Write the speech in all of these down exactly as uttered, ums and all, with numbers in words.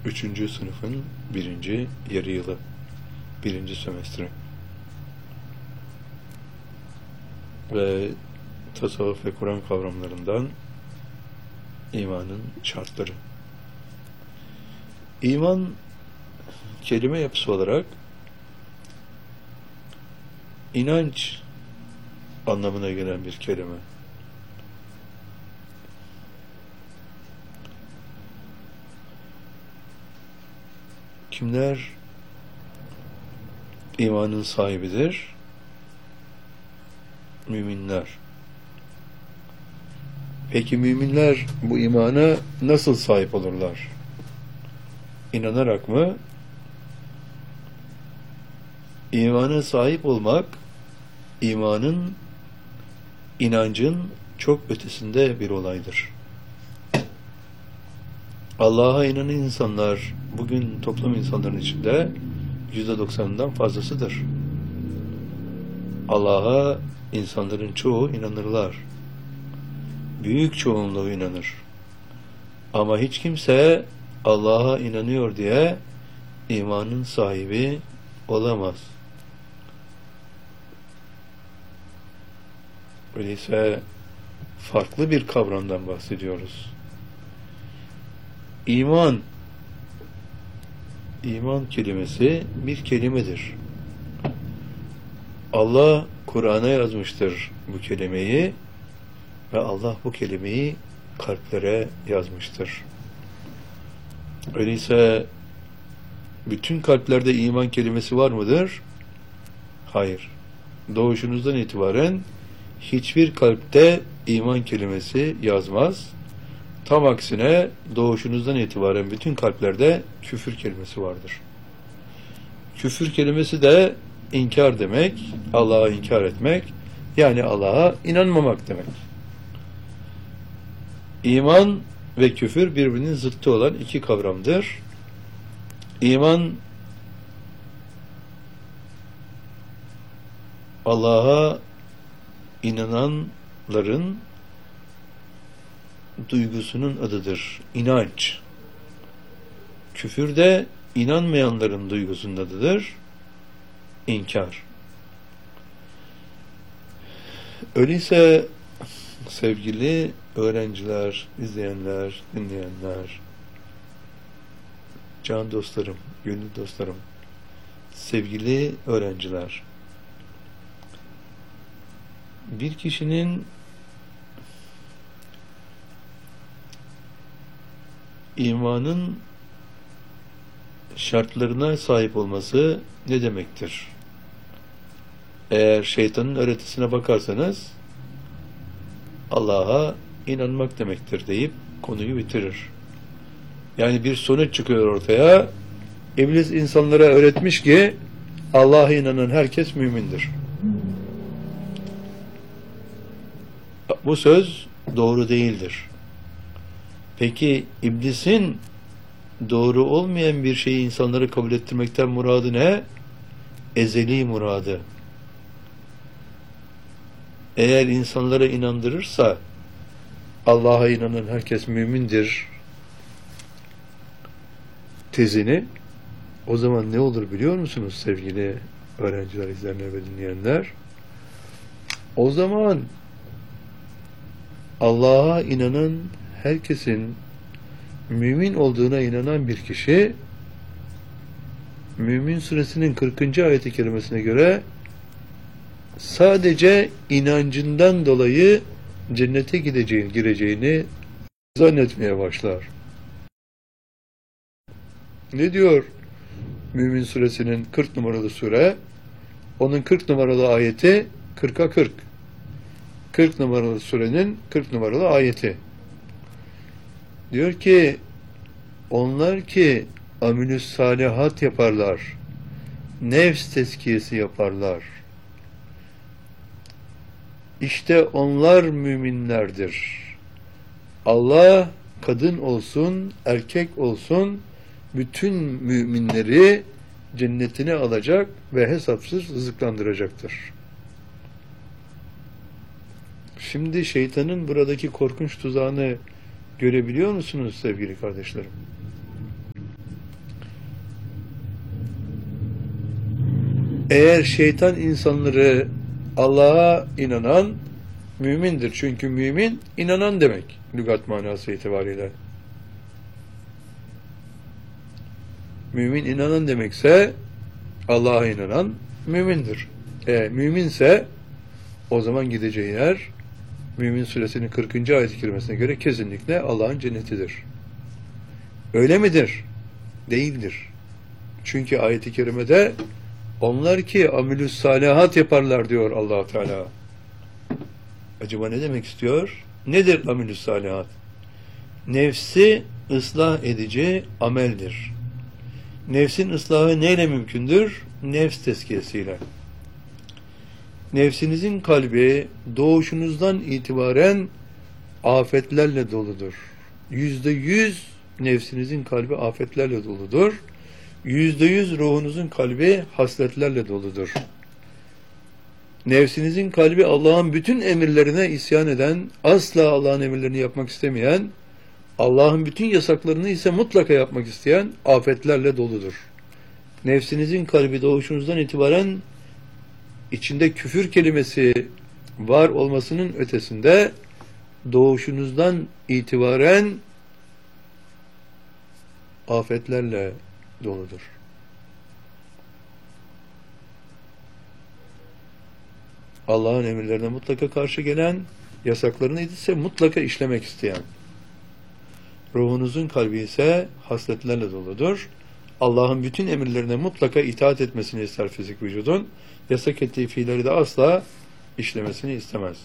Üçüncü sınıfın birinci yarı yılı, birinci semestri ve tasavvuf ve Kur'an kavramlarından imanın şartları. İman, kelime yapısı olarak inanç anlamına gelen bir kelime. Kimler imanın sahibidir? Müminler. Peki müminler bu imana nasıl sahip olurlar? İnanarak mı? İmana sahip olmak, imanın, inancın çok ötesinde bir olaydır. Allah'a inanan insanlar bugün toplum insanların içinde yüzde doksanından fazlasıdır. Allah'a insanların çoğu inanırlar. Büyük çoğunluğu inanır. Ama hiç kimse Allah'a inanıyor diye imanın sahibi olamaz. Öyleyse farklı bir kavramdan bahsediyoruz. İman, iman kelimesi bir kelimedir. Allah Kur'an'a yazmıştır bu kelimeyi ve Allah bu kelimeyi kalplere yazmıştır. Öyleyse bütün kalplerde iman kelimesi var mıdır? Hayır. Doğuşunuzdan itibaren hiçbir kalpte iman kelimesi yazmaz. Tam aksine doğuşunuzdan itibaren bütün kalplerde küfür kelimesi vardır. Küfür kelimesi de inkar demek, Allah'a inkar etmek, yani Allah'a inanmamak demek. İman ve küfür birbirinin zıttı olan iki kavramdır. İman, Allah'a inananların duygusunun adıdır. İnanç. Küfür de inanmayanların duygusunun adıdır. İnkar. Öyleyse sevgili öğrenciler, izleyenler, dinleyenler, can dostlarım, gönül dostlarım, sevgili öğrenciler, bir kişinin imanın şartlarına sahip olması ne demektir? Eğer şeytanın öğretisine bakarsanız Allah'a inanmak demektir deyip konuyu bitirir. Yani bir sonuç çıkıyor ortaya. İblis insanlara öğretmiş ki Allah'a inanan herkes mümindir. Bu söz doğru değildir. Peki iblisin doğru olmayan bir şeyi insanlara kabul ettirmekten muradı ne? Ezeli muradı. Eğer insanlara inandırırsa Allah'a inanan herkes mümindir tezini, o zaman ne olur biliyor musunuz sevgili öğrenciler, izleyenler ve dinleyenler? O zaman Allah'a inanan herkesin mümin olduğuna inanan bir kişi, Mümin Suresinin kırkıncı ayet-i kerimesine göre sadece inancından dolayı cennete gideceğini, gireceğini zannetmeye başlar. Ne diyor Mümin Suresinin kırk numaralı sure? Onun kırk numaralı ayeti kırka kırk. kırk numaralı surenin kırk numaralı ayeti. Diyor ki onlar ki amilüs salihat yaparlar, nefs tezkiyesi yaparlar, İşte onlar müminlerdir. Allah kadın olsun, erkek olsun bütün müminleri cennetine alacak ve hesapsız rızıklandıracaktır. Şimdi şeytanın buradaki korkunç tuzağını görebiliyor musunuz sevgili kardeşlerim? Eğer şeytan insanları Allah'a inanan mümindir. Çünkü mümin inanan demek lügat manası itibariyle. Mümin inanan demekse Allah'a inanan mümindir. E, müminse o zaman gideceği yer Mümin Suresinin kırkıncı ayet-i kerimesine göre kesinlikle Allah'ın cennetidir. Öyle midir? Değildir. Çünkü ayet-i kerimede onlar ki amilüs salihat yaparlar diyor Allah Teala. Acaba ne demek istiyor? Nedir amilüs salihat? Nefsi ıslah edici ameldir. Nefsin ıslahı neyle mümkündür? Nefs tezkiyesiyle. Nefsinizin kalbi doğuşunuzdan itibaren afetlerle doludur. Yüzde yüz nefsinizin kalbi afetlerle doludur. Yüzde yüz ruhunuzun kalbi hasletlerle doludur. Nefsinizin kalbi Allah'ın bütün emirlerine isyan eden, asla Allah'ın emirlerini yapmak istemeyen, Allah'ın bütün yasaklarını ise mutlaka yapmak isteyen afetlerle doludur. Nefsinizin kalbi doğuşunuzdan itibaren içinde küfür kelimesi var olmasının ötesinde doğuşunuzdan itibaren afetlerle doludur. Allah'ın emirlerine mutlaka karşı gelen, yasaklarını ise mutlaka işlemek isteyen. Ruhunuzun kalbi ise hasletlerle doludur. Allah'ın bütün emirlerine mutlaka itaat etmesini ister fizik vücudun. Yasak ettiği fiilleri de asla işlemesini istemez.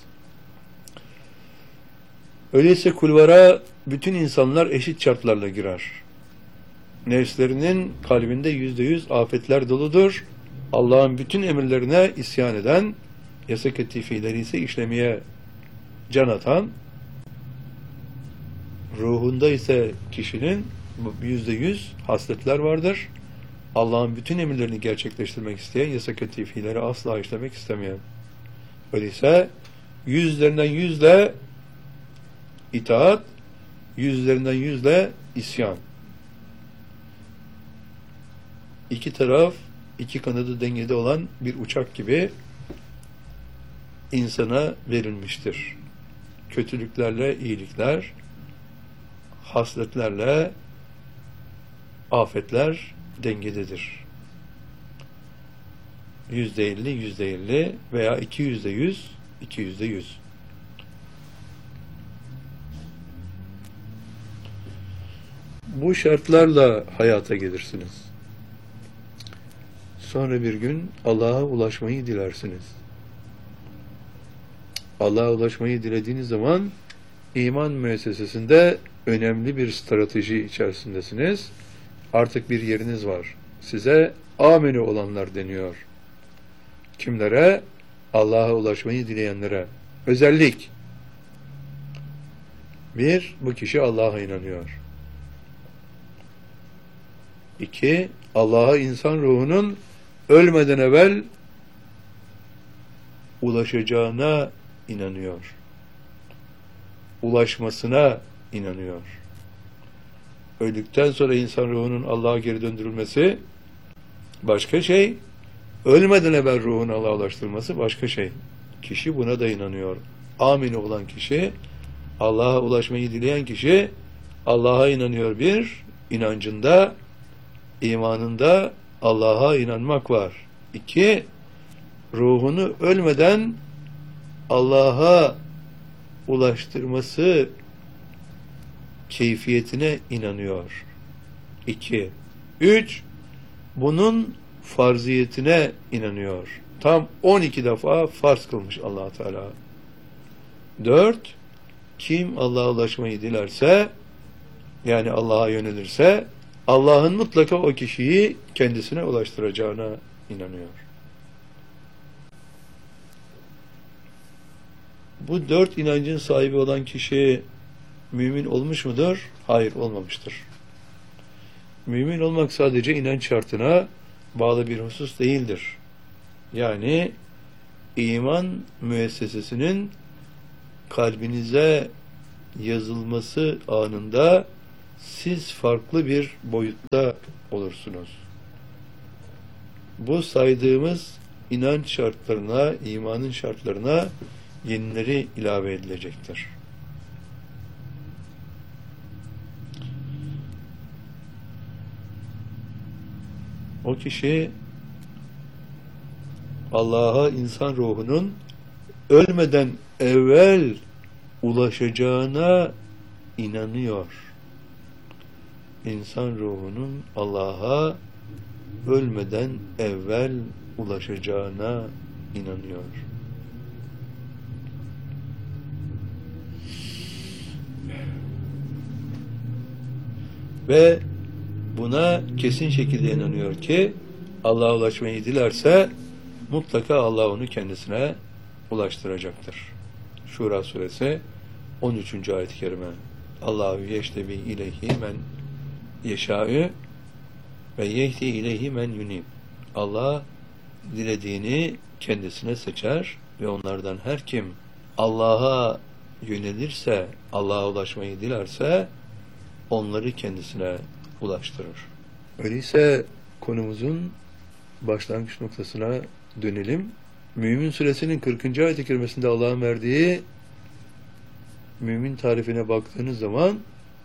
Öyleyse kulvara bütün insanlar eşit şartlarla girer. Nefslerinin kalbinde yüzde yüz afetler doludur. Allah'ın bütün emirlerine isyan eden, yasak ettiği fiilleri ise işlemeye can atan, ruhunda ise kişinin yüzde yüz hasletler vardır. Allah'ın bütün emirlerini gerçekleştirmek isteyen, yasak ettiği fiilleri asla işlemek istemeyen. Öyleyse yüzlerinden yüzle itaat, yüzlerinden yüzle isyan. İki taraf, iki kanadı dengede olan bir uçak gibi insana verilmiştir. Kötülüklerle iyilikler, hasletlerle afetler dengededir. Yüzde elli, yüzde elli veya iki yüzde yüz, iki yüzde yüz. Bu şartlarla hayata gelirsiniz. Sonra bir gün Allah'a ulaşmayı dilersiniz. Allah'a ulaşmayı dilediğiniz zaman iman müessesesinde önemli bir strateji içerisindesiniz. Artık bir yeriniz var. Size ameni olanlar deniyor. Kimlere? Allah'a ulaşmayı dileyenlere. Özellik. Bir, bu kişi Allah'a inanıyor. İki, Allah'a insan ruhunun ölmeden evvel ulaşacağına inanıyor. Ulaşmasına inanıyor. Öldükten sonra insan ruhunun Allah'a geri döndürülmesi başka şey, ölmeden evvel ruhun Allah'a ulaştırılması başka şey. Kişi buna da inanıyor. Amin olan kişi, Allah'a ulaşmayı dileyen kişi, Allah'a inanıyor bir, inancında, imanında Allah'a inanmak var. İki, ruhunu ölmeden Allah'a ulaştırması keyfiyetine inanıyor. İki. Üç, bunun farziyetine inanıyor. Tam on iki defa farz kılmış Allah Teala. Dört, kim Allah'a ulaşmayı dilerse, yani Allah'a yönelirse, Allah'ın mutlaka o kişiyi kendisine ulaştıracağına inanıyor. Bu dört inancın sahibi olan kişi mümin olmuş mudur? Hayır, olmamıştır. Mümin olmak sadece inanç şartına bağlı bir husus değildir. Yani iman müessesesinin kalbinize yazılması anında siz farklı bir boyutta olursunuz. bu saydığımız inanç şartlarına, imanın şartlarına yenileri ilave edilecektir. O kişi Allah'a insan ruhunun ölmeden evvel ulaşacağına inanıyor. İnsan ruhunun Allah'a ölmeden evvel ulaşacağına inanıyor. Ve buna kesin şekilde inanıyor ki Allah'a ulaşmayı dilerse mutlaka Allah onu kendisine ulaştıracaktır. Şura suresi on üçüncü ayet-i kerime. Allahu yeştebi ileyhi men yeşâ'ü ve yehdi ileyhi men yunib. Allah dilediğini kendisine seçer ve onlardan her kim Allah'a yönelirse, Allah'a ulaşmayı dilerse onları kendisine ulaştırır. Öyleyse konumuzun başlangıç noktasına dönelim. Mümin suresinin kırkıncı ayet-i kerimesinde Allah'ın verdiği mümin tarifine baktığınız zaman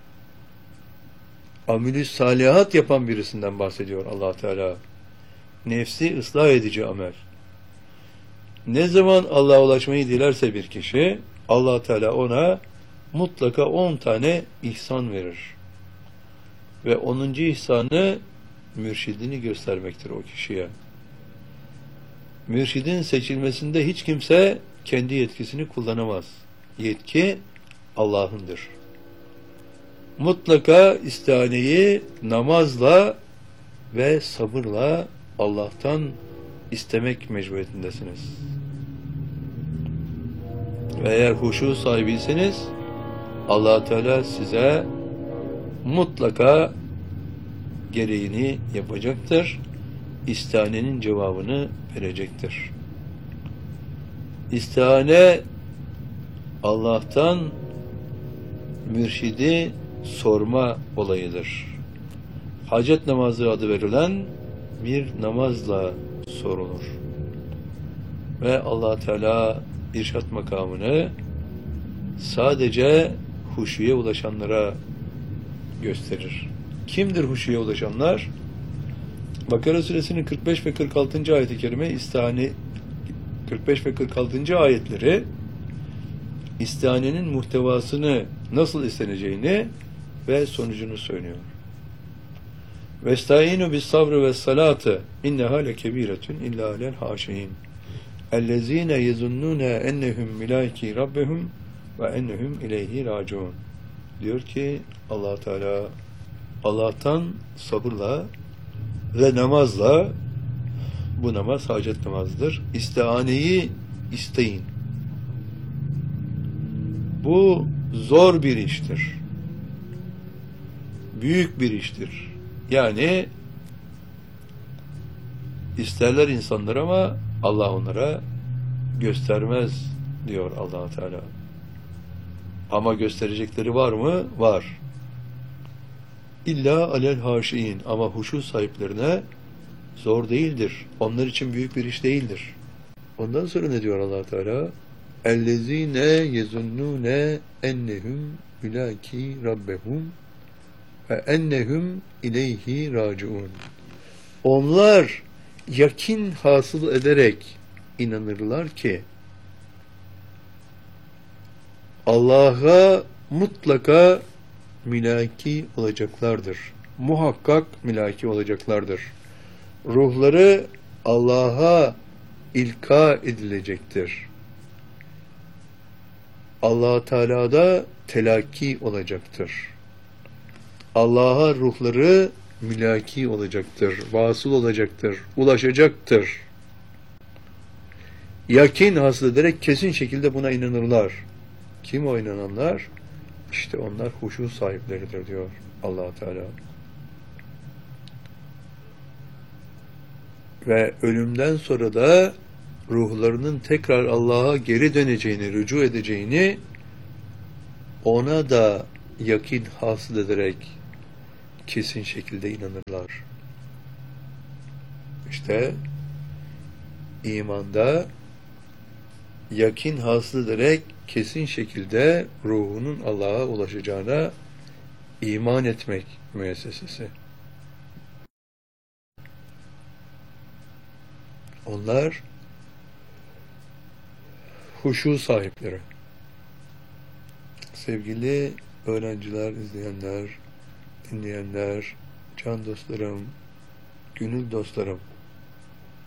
amel-i salihat yapan birisinden bahsediyor Allah Teala. Nefsi ıslah edici amel. Ne zaman Allah'a ulaşmayı dilerse bir kişi, Allah Teala ona mutlaka on tane ihsan verir. Ve onuncu ihsanı mürşidini göstermektir o kişiye. Mürşidin seçilmesinde hiç kimse kendi yetkisini kullanamaz. Yetki Allah'ındır. Mutlaka istihaneyi namazla ve sabırla Allah'tan istemek mecburiyetindesiniz. Ve eğer huşu sahibiyseniz Allah Teala size mutlaka gereğini yapacaktır. İstihanenin cevabını verecektir. İstihane Allah'tan mürşidi sorma olayıdır. Hacet namazı adı verilen bir namazla sorulur. Ve Allah Teala irşat makamını sadece huşuya ulaşanlara gösterir. Kimdir huşuya ulaşanlar? Bakara suresinin kırk beş ve kırk altıncı ayet-i kerime istihane kırk beş ve kırk altıncı ayetleri istihanenin muhtevasını nasıl isteneceğini ve sonucunu söylüyor. Vestaînû bis sabrı ve salâtı innehâ lekebîretun illâ alel hâşiîn ellezîne yezunnûne ennehum milâiki rabbehum ve ennehum ileyhi râciûn. Diyor ki Allah Teala Allah'tan sabırla ve namazla, bu namaz hacet namazıdır, İstihaneyi isteyin. Bu zor bir iştir. Büyük bir iştir. Yani isterler insanlar ama Allah onlara göstermez diyor Allah Teala. Ama gösterecekleri var mı? Var. İlla alel haşiin, ama huşu sahiplerine zor değildir. Onlar için büyük bir iş değildir. Ondan sonra ne diyor Allah Teala? Ellezine yezunnune ennehum ülaki rabbehum ve ennehum ileyhi raciun. Onlar yakin hasıl ederek inanırlar ki Allah'a mutlaka mülaki olacaklardır. Muhakkak mülaki olacaklardır. Ruhları Allah'a ilka edilecektir. Allah Teala'da telakki olacaktır. Allah'a ruhları mülaki olacaktır, vasıl olacaktır, ulaşacaktır. Yakin hasıl ederek kesin şekilde buna inanırlar. Kim o inananlar? İşte onlar huşu sahipleridir diyor Allah Teala. Ve ölümden sonra da ruhlarının tekrar Allah'a geri döneceğini, rücu edeceğini, ona da yakin hasıl ederek kesin şekilde inanırlar. İşte imanda yakin hasıl ederek kesin şekilde ruhunun Allah'a ulaşacağına iman etmek müessesesi. Onlar huşu sahipleri. Sevgili öğrenciler, izleyenler, dinleyenler, can dostlarım, gönül dostlarım,